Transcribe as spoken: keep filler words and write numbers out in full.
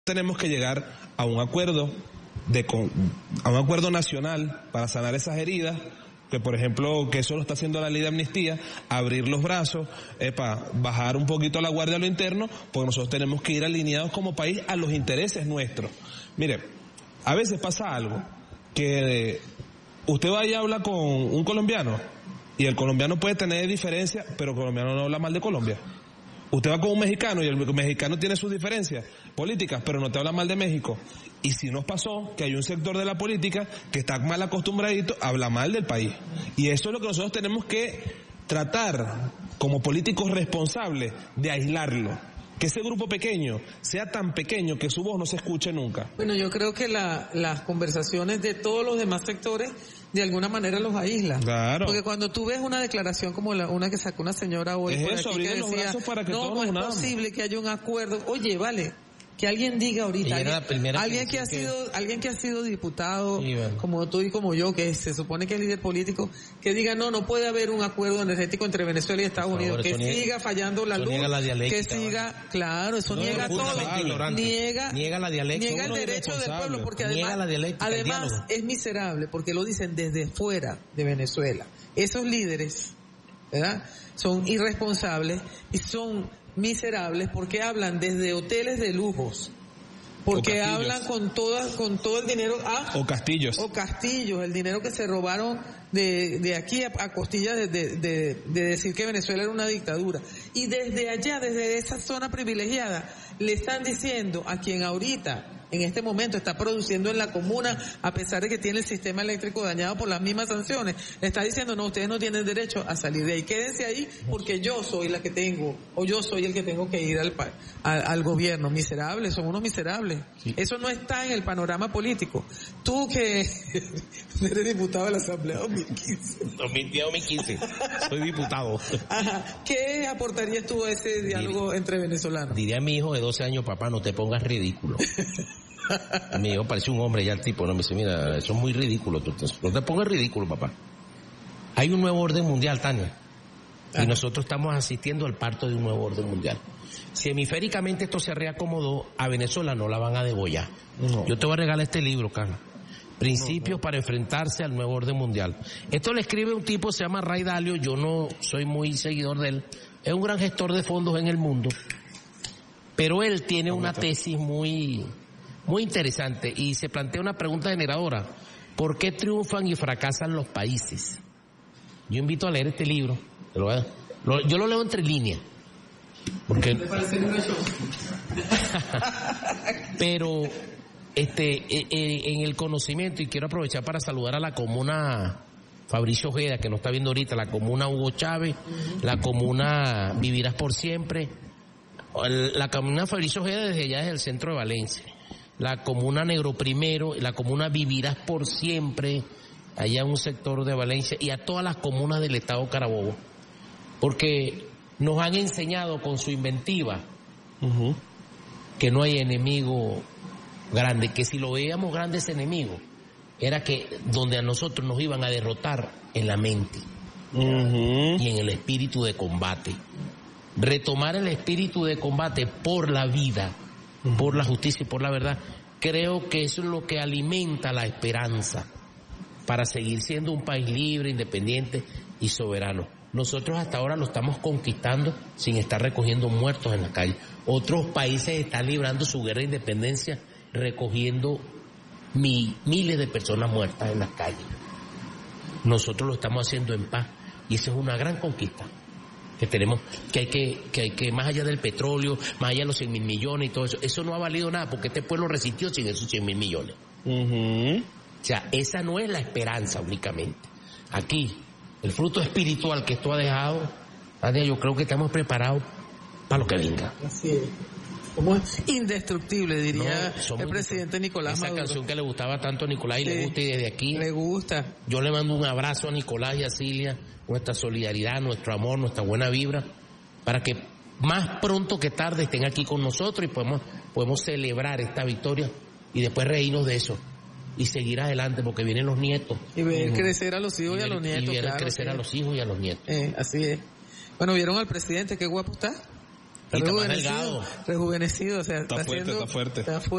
Tenemos que llegar a un acuerdo de a un acuerdo nacional para sanar esas heridas, que por ejemplo, que eso lo está haciendo la ley de amnistía, abrir los brazos, epa, bajar un poquito la guardia a lo interno, porque nosotros tenemos que ir alineados como país a los intereses nuestros. Mire, a veces pasa algo, que usted va y habla con un colombiano, y el colombiano puede tener diferencias, pero el colombiano no habla mal de Colombia. Usted va con un mexicano y el mexicano tiene sus diferencias políticas, pero no te habla mal de México. Y si nos pasó que hay un sector de la política que está mal acostumbradito, habla mal del país. Y eso es lo que nosotros tenemos que tratar como políticos responsables de aislarlo. Que ese grupo pequeño sea tan pequeño que su voz no se escuche nunca. Bueno, yo creo que la, las conversaciones de todos los demás sectores de alguna manera los aísla. Claro. Porque cuando tú ves una declaración como la una que sacó una señora hoy es por eso, aquí que decía, para que no, no es posible que haya un acuerdo. Oye, vale, que alguien diga ahorita, alguien, alguien que ha que... sido, alguien que ha sido diputado, sí, bueno. como tú y como yo, que se supone que es líder político, que diga no, no puede haber un acuerdo energético entre Venezuela y Estados Unidos, favor, que siga niega, fallando la luz, la que siga, ¿vale? Claro, eso no, niega todo, niega, niega la dialéctica, niega el derecho del pueblo, porque además, la además es miserable, porque lo dicen desde fuera de Venezuela. Esos líderes, ¿verdad? Son irresponsables y son miserables porque hablan desde hoteles de lujos, porque hablan con todas con todo el dinero ah, o castillos o castillos el dinero que se robaron de de aquí a, a costillas de, de, de, de decir que Venezuela era una dictadura, y desde allá, desde esa zona privilegiada, le están diciendo a quien ahorita en este momento está produciendo en la comuna, a pesar de que tiene el sistema eléctrico dañado por las mismas sanciones, le está diciendo, no, ustedes no tienen derecho a salir de ahí, quédense ahí porque yo soy la que tengo, o yo soy el que tengo que ir al, al, al gobierno. Miserables, son unos miserables. Sí. Eso no está en el panorama político. Tú que eres diputado de la Asamblea dos mil quince. dos mil diez, dos mil quince. Soy diputado. Ajá. ¿Qué aportarías tú a ese diálogo diría, entre venezolanos? Diría a mi hijo de doce años, papá, no te pongas ridículo. Mi hijo parece un hombre ya el tipo, no me dice, mira, eso es muy ridículo, tú, no te pongas ridículo, papá. Hay un nuevo orden mundial, Tania, ah. y nosotros estamos asistiendo al parto de un nuevo orden mundial. Si hemisféricamente esto se reacomodó, a Venezuela no la van a degollar. No. Yo te voy a regalar este libro, Carlos. Principios no, no. para enfrentarse al nuevo orden mundial. Esto le escribe un tipo, se llama Ray Dalio, yo no soy muy seguidor de él, es un gran gestor de fondos en el mundo, pero él tiene una tesis muy... muy interesante, y se plantea una pregunta generadora: ¿por qué triunfan y fracasan los países? Yo invito a leer este libro, yo lo leo entre líneas, porque pero este en el conocimiento, y quiero aprovechar para saludar a la comuna Fabricio Ojeda, que nos está viendo ahorita, la comuna Hugo Chávez, la comuna Vivirás por Siempre, la comuna Fabricio Ojeda desde allá, desde el centro de Valencia, la comuna Negro Primero, la comuna Vivirás por Siempre, allá en un sector de Valencia, y a todas las comunas del estado Carabobo, porque nos han enseñado con su inventiva uh-huh. que no hay enemigo grande, que si lo veíamos grandes enemigos, era que donde a nosotros nos iban a derrotar en la mente uh-huh. y en el espíritu de combate. Retomar el espíritu de combate por la vida, por la justicia y por la verdad, creo que eso es lo que alimenta la esperanza para seguir siendo un país libre, independiente y soberano. Nosotros hasta ahora lo estamos conquistando sin estar recogiendo muertos en la calle. Otros países están librando su guerra de independencia recogiendo mi, miles de personas muertas en las calles. Nosotros lo estamos haciendo en paz, y esa es una gran conquista que tenemos, que hay que, que hay que, más allá del petróleo, más allá de los cien mil millones y todo eso, eso no ha valido nada, porque este pueblo resistió sin esos cien mil millones. Uh-huh. O sea, esa no es la esperanza únicamente. Aquí, el fruto espiritual que esto ha dejado, Tania, yo creo que estamos preparados para lo que venga. Así es. Como es indestructible, diría no, el presidente Nicolás esa Maduro. Esa canción que le gustaba tanto a Nicolás y sí, le gusta, y desde aquí le gusta. Yo le mando un abrazo a Nicolás y a Cilia, nuestra solidaridad, nuestro amor, nuestra buena vibra, para que más pronto que tarde estén aquí con nosotros y podemos, podemos celebrar esta victoria y después reírnos de eso y seguir adelante, porque vienen los nietos. Y ver uh-huh. crecer a los hijos y, y a los nietos. Y ver claro, crecer sí. a los hijos y a los nietos. Eh, así es. Bueno, ¿vieron al presidente? Qué guapo está. Está rejuvenecido, rejuvenecido, o sea, está, está fuerte, haciendo, está fuerte. Está fuerte.